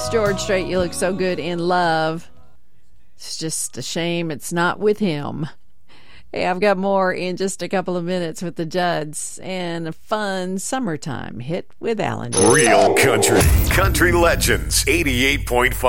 George Strait, You Look So Good in Love. It's just a shame it's not with him. Hey, I've got more in just a couple of minutes with the Judds and a fun summertime hit with Alan. Real country. Country Legends 88.5.